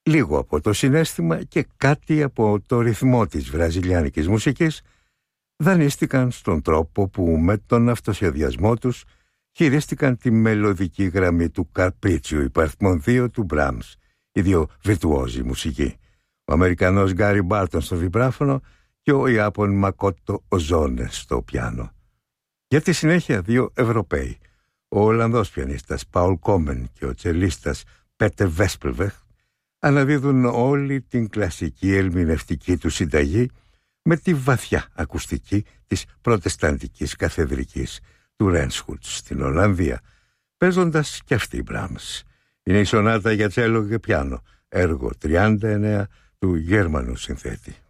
λίγο από το συναίσθημα και κάτι από το ρυθμό της βραζιλιάνικης μουσικής δανείστηκαν στον τρόπο που με τον αυτοσχεδιασμό τους χειρίστηκαν τη μελωδική γραμμή του Καρπρίτσιου υπαριθμών 2 του Μπράμς, οι δύο βιρτουόζοι μουσικοί, ο Αμερικανός Γκάρι Μπάρτον στο βιμπράφωνο και ο Ιάπων Μακότο Οζόνε στο πιάνο. Για τη συνέχεια δύο Ευρωπαίοι, ο Ολλανδός πιανίστας Πάουλ Κόμεν και ο τσελίστας Πέτερ Βέσπελβεχ, αναδίδουν όλη την κλασική ερμηνευτική του συνταγή με τη βαθιά ακουστική της προτεσταντικής καθεδρικής του Ρένσχουτς στην Ολλανδία, παίζοντας και αυτή Μπράμς. Είναι η σονάτα για τσέλο και πιάνο, έργο 39 του Γερμανού συνθέτη.